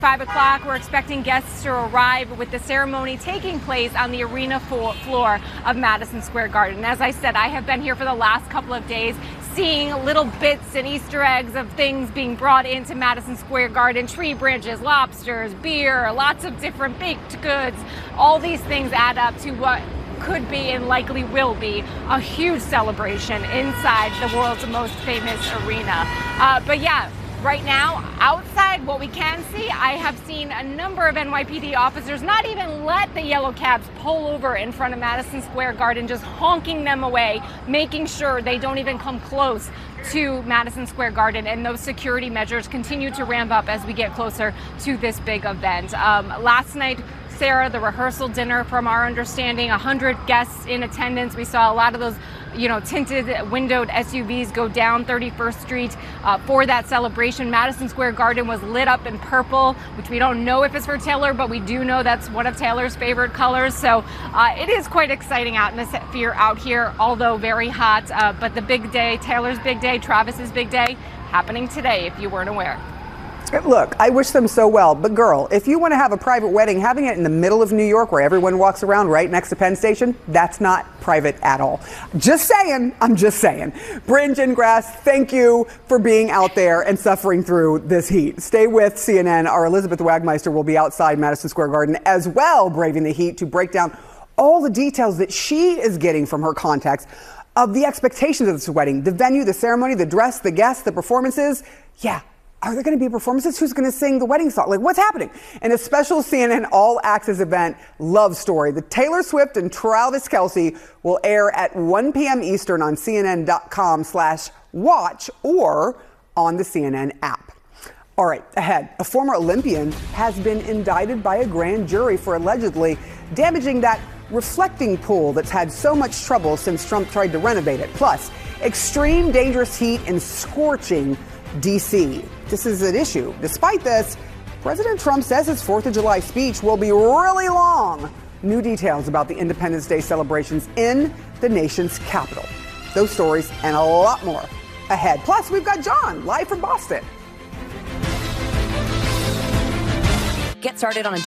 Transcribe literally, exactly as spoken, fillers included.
Five o'clock, we're expecting guests to arrive with the ceremony taking place on the arena floor of Madison Square Garden. As I said, I have been here for the last couple of days, seeing little bits and Easter eggs of things being brought into Madison Square Garden, tree branches, lobsters, beer, lots of different baked goods. All these things add up to what could be and likely will be a huge celebration inside the world's most famous arena. Uh, but yeah, right now, outside, what we can see, I have seen a number of N Y P D officers not even let the yellow cabs pull over in front of Madison Square Garden, just honking them away, making sure they don't even come close to Madison Square Garden. And those security measures continue to ramp up as we get closer to this big event. Um, last night, Sarah, the rehearsal dinner, from our understanding, one hundred guests in attendance. We saw a lot of those, you know, tinted windowed S U Vs go down thirty-first Street uh, for that celebration. Madison Square Garden was lit up in purple, which we don't know if it's for Taylor, but we do know that's one of Taylor's favorite colors. So uh, it is quite exciting atmosphere out here, although very hot. Uh, but the big day, Taylor's big day, Travis's big day, happening today, if you weren't aware. Look, I wish them so well, but girl, if you want to have a private wedding, having it in the middle of New York where everyone walks around right next to Penn Station, that's not private at all. Just saying, I'm just saying. Bryn Gingras, thank you for being out there and suffering through this heat. Stay with C N N. Our Elizabeth Wagmeister will be outside Madison Square Garden as well, braving the heat to break down all the details that she is getting from her contacts of the expectations of this wedding, the venue, the ceremony, the dress, the guests, the performances. Yeah. Are there going to be performances? Who's going to sing the wedding song? Like, what's happening? In a special C N N All Access event, Love Story, the Taylor Swift and Travis Kelce will air at one p.m. Eastern on C N N dot com slash watch or on the C N N app. All right, ahead. A former Olympian has been indicted by a grand jury for allegedly damaging that reflecting pool that's had so much trouble since Trump tried to renovate it. Plus, extreme dangerous heat and scorching D C. This is an issue. Despite this, President Trump says his fourth of July speech will be really long. New details about the Independence Day celebrations in the nation's capital. Those stories and a lot more ahead. Plus, we've got John live from Boston. Get started on a